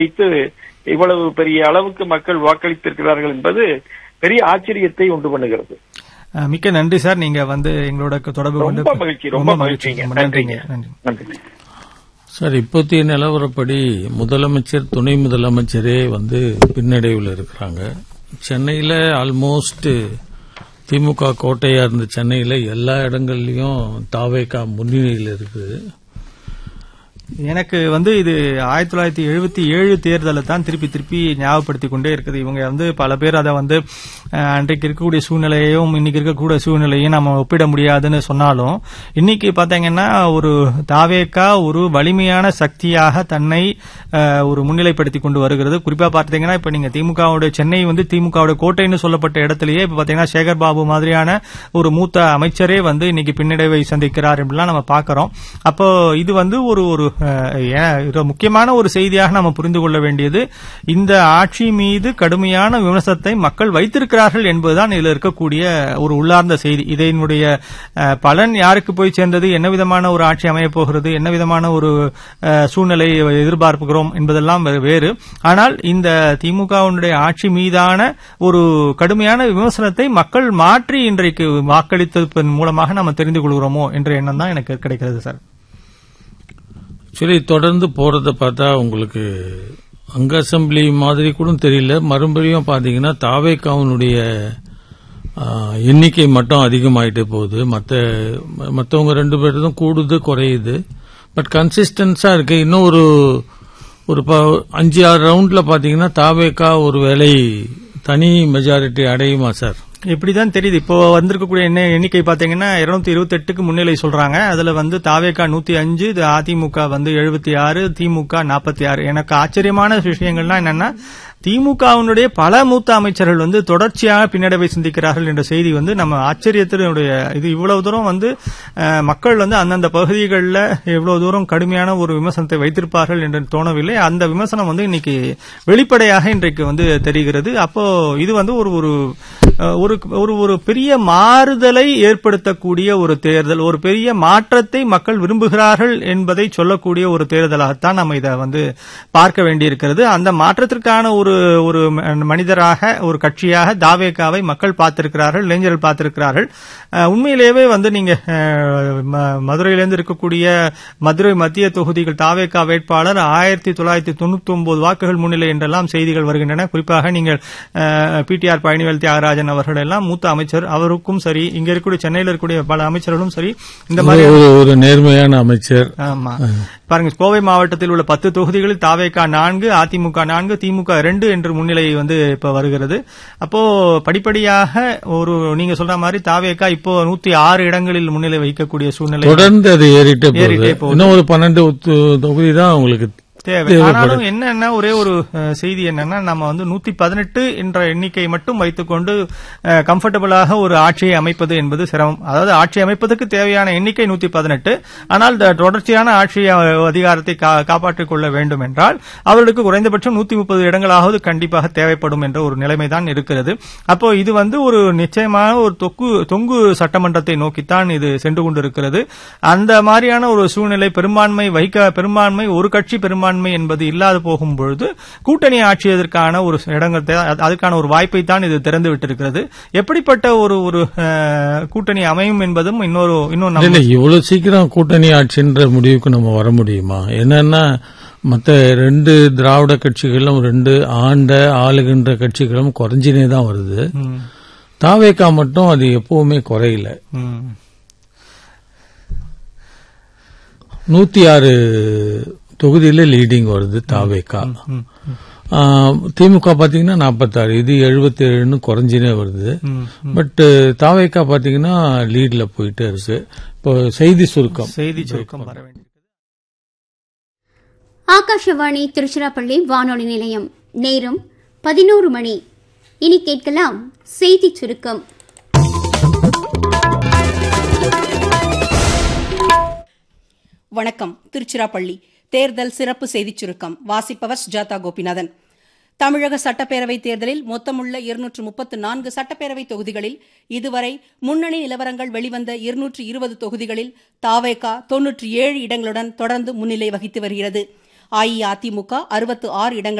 வைத்து இவ்வளவு பெரிய அளவுக்கு மக்கள் வாக்களித்திருக்கிறார்கள் என்பது பெரிய ஆச்சரியத்தை உண்டு பண்ணுகிறது. மிக்க நன்றி சார். நீங்க எங்களோட தொடர்பு கொண்டு ரொம்ப மகிழ்ச்சிங்க. நன்றிங்க. நன்றி சார். இப்போதைய நிலவரப்படி முதலமைச்சர், துணை முதலமைச்சரே பின்னடைவில் இருக்கிறாங்க. சென்னையில ஆல்மோஸ்ட் திமுக கோட்டையா இருந்த சென்னையில எல்லா இடங்கள்லயும் தாவேகா முன்னணியில் இருக்குது. எனக்கு இது 1977 தேர்தலை தான் திருப்பி ஞாபகப்படுத்திக் கொண்டே இருக்குது. இவங்க பல பேர் அதை அன்றைக்கு இருக்கக்கூடிய சூழ்நிலையையும் இன்னைக்கு இருக்கக்கூடிய சூழ்நிலையும் நம்ம ஒப்பிட முடியாதுன்னு சொன்னாலும், இன்னைக்கு பாத்தீங்கன்னா ஒரு தாவேகா ஒரு வலிமையான சக்தியாக தன்னை ஒரு முன்னிலைப்படுத்திக் கொண்டு வருகிறது. குறிப்பா பாத்தீங்கன்னா இப்ப நீங்க திமுகவுடைய சென்னை திமுகவுடைய கோட்டைன்னு சொல்லப்பட்ட இடத்திலேயே இப்ப பாத்தீங்கன்னா சேகர் பாபு மாதிரியான ஒரு மூத்த அமைச்சரே இன்னைக்கு பின்னடைவை சந்திக்கிறார் அப்படிலாம் நம்ம பாக்கிறோம். அப்போ இது ஒரு முக்கியமான ஒரு செய்தியாக நம்ம புரிந்து கொள்ள வேண்டியது, இந்த ஆட்சி மீது கடுமையான விமர்சனத்தை மக்கள் வைத்திருக்கிறார்கள் என்பதுதான் இதில் இருக்கக்கூடிய ஒரு உள்ளார்ந்த செய்தி. இதனுடைய பலன் யாருக்கு போய் சேர்ந்தது, என்ன விதமான ஒரு ஆட்சி அமையப் போகிறது, என்ன விதமான ஒரு சூழ்நிலை எதிர்பார்க்கிறோம் என்பதெல்லாம் வேறு. ஆனால் இந்த திமுகவினுடைய ஆட்சி மீதான ஒரு கடுமையான விமர்சனத்தை மக்கள் மாற்றி இன்றைக்கு வாக்களித்ததன் மூலமாக நம்ம தெரிந்து கொள்கிறோமோ என்ற எண்ணம் தான் எனக்கு கிடைக்கிறது சார். சரி, தொடர்ந்து போறத பார்த்தா உங்களுக்கு அங்க அசம்பிளி மாதிரி கூட தெரியல. மறுபடியும் பாத்தீங்கன்னா தாவேகாவுடைய எண்ணிக்கை மட்டும் அதிகமாயிட்டே போகுது. மற்றவங்க 2 பேரும் கூடுது குறையுது. பட் கன்சிஸ்டன்ஸா இருக்கு. இன்னும் ஒரு 5-6 ரவுண்ட்ல பாத்தீங்கன்னா தாவேகா ஒரு வேளை தனி மெஜாரிட்டி அடையுமா சார்? இப்படிதான் தெரியுது. இப்போ வந்திருக்கக்கூடிய எண்ணிக்கை பாத்தீங்கன்னா 228க்கு முன்னிலை சொல்றாங்க. அதுல தாவேகா 105, அதிமுக 76, திமுக 46. எனக்கு ஆச்சரியமான விஷயங்கள்லாம் என்னன்னா, திமுகவினுடைய பல மூத்த அமைச்சர்கள் தொடர்ச்சியாக பின்னடைவை சந்திக்கிறார்கள் என்ற செய்தி நம்ம ஆச்சரியத்தினுடைய இது. இவ்வளவு தூரம் மக்கள் அந்தந்த பகுதிகளில் இவ்வளவு தூரம் கடுமையான ஒரு விமர்சனத்தை வைத்திருப்பார்கள் என்று தோணவில்லை. அந்த விமர்சனம் இன்னைக்கு வெளிப்படையாக இன்றைக்கு தெரிகிறது. அப்போ இது ஒரு பெரிய மாறுதலை ஏற்படுத்தக்கூடிய ஒரு தேர்தல், ஒரு பெரிய மாற்றத்தை மக்கள் விரும்புகிறார்கள் என்பதை சொல்லக்கூடிய ஒரு தேர்தலாகத்தான் நம்ம இதை பார்க்க வேண்டியிருக்கிறது. அந்த மாற்றத்திற்கான ஒரு மனிதராக, ஒரு கட்சியாக தாவேகாவை மக்கள் பார்த்திருக்கிறார்கள், இளைஞர்கள் பார்த்திருக்கிறார்கள். உண்மையிலேயே நீங்க மதுரையிலிருந்து இருக்கக்கூடிய மதுரை மத்திய தொகுதிகள் தாவேகா வேட்பாளர் 1999 வாக்குகள் முன்னிலை என்றெல்லாம் செய்திகள் வருகின்றன. குறிப்பாக நீங்கள் பிடிஆர் பழனிவேல் தியாகராஜன் அவர்கள் எல்லாம் மூத்த அமைச்சர், அவருக்கும் சரி, இங்க இருக்கக்கூடிய சென்னையில் இருக்கக்கூடிய பல அமைச்சர்களும் சரி, இந்த மாதிரி ஒரு நேர்மையான அமைச்சர். ஆமா, பாருங்க, கோவை மாவட்டத்தில் உள்ள 10 தொகுதிகளில் தாவேகா 4, அதிமுக 4, திமுக 2 என்று முன்னிலை இப்ப வருகிறது. அப்போ படிப்படியாக நீங்க சொல்ற மாதிரி தாவேகா இப்போ 106 இடங்களில் முன்னிலை வைக்கக்கூடிய சூழ்நிலை தொடர்ந்து அது ஏறிட்டே போகுது. இன்னும் ஒரு 12 தொகுதி தான் உங்களுக்கு தேவை. ஆனாலும் என்னன்னா ஒரே ஒரு செய்தி என்னன்னா, நம்ம 118 என்ற எண்ணிக்கை மட்டும் வைத்துக்கொண்டு கம்ஃபர்டபுளாக ஒரு ஆட்சியை அமைப்பது என்பது சிரமம். அதாவது ஆட்சி அமைப்பதற்கு தேவையான எண்ணிக்கை 118, ஆனால் தொடர்ச்சியான ஆட்சி அதிகாரத்தை காப்பாற்றிக் கொள்ள வேண்டும் என்றால் அவர்களுக்கு குறைந்தபட்சம் 130 இடங்களாவது கண்டிப்பாக தேவைப்படும் என்ற ஒரு நிலைமைதான் இருக்கிறது. அப்போ இது ஒரு நிச்சயமாக ஒரு தொங்கு சட்டமன்றத்தை நோக்கித்தான் இது சென்று கொண்டிருக்கிறது. அந்த மாதிரியான ஒரு சூழ்நிலை, பெரும்பான்மை ஒரு கட்சி பெரும்பான்மை என்பது இல்லாது போகும் பொழுது கூட்டணி ஆட்சியதற்கான ஒரு இடங்கள், அதுக்கான ஒரு வாய்ப்பை தான் இது திறந்து விட்டிருக்கிறது. எப்படிப்பட்ட ஒரு கூட்டணி அமையும் என்பதும் இவ்வளவு சீக்கிரம் கூட்டணி ஆட்சின்ற முடிவுக்கு நம்ம வர முடியுமா? என்னன்னா, மற்ற 2 திராவிட கட்சிகளும் 2 ஆளுகின்ற கட்சிகளும் குறைஞ்சினே தான் வருது. தாவேகா மட்டும் அது எப்பவுமே குறையல. 106 தொகுதியில லீடிங் வருது தாவேகா. திமுக பாத்தீங்கன்னா 46, இது 77 குறைஞ்சினே வருது. பட் தாவேகா பாத்தீங்கன்னா லீட்ல போயிட்டே இருக்கு. இப்போ செய்தி சுருக்கம் வர வேண்டியது. ஆகாஷவாணி திருச்சிராப்பள்ளி வானொலி நிலையம். நேரம் 11 மணி. இனி கேட்கலாம் செய்தி சுருக்கம். வணக்கம். திருச்சிராப்பள்ளி தேர்தல் சிறப்பு செய்திச் சுருக்கம். வாசிப்பவர் சுஜாதா கோபிநாதன். தமிழக சட்டப்பேரவைத் தேர்தலில் மொத்தமுள்ள 234 சட்டப்பேரவை தொகுதிகளில் இதுவரை முன்னணி நிலவரங்கள் வெளிவந்த 220 தொகுதிகளில் தாவேகா 97 இடங்களுடன் தொடர்ந்து முன்னிலை வகித்து வருகிறது. அஇஅதிமுக 66 இடங்கள்